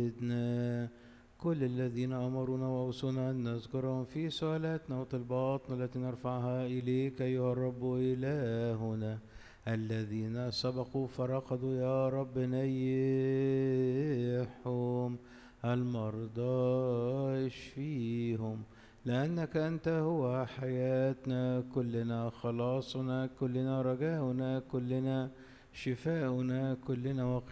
زدنا. كل الذين أمرونا وأوصونا أن نذكرهم في سؤالاتنا وطلباتنا التي نرفعها إليك أيها الرب إلهنا. الذين سبقوا فرقدوا يا رب نيحهم، المرضى اشفيهم، لأنك أنت هو حياتنا كلنا، خلاصنا كلنا، رجاؤنا كلنا، شفاؤنا كلنا،